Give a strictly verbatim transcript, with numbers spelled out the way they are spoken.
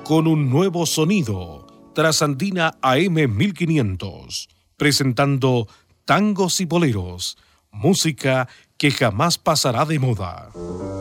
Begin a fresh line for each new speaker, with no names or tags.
con un nuevo sonido. Trasandina A M mil quinientos, presentando tangos y boleros, música que jamás pasará de moda.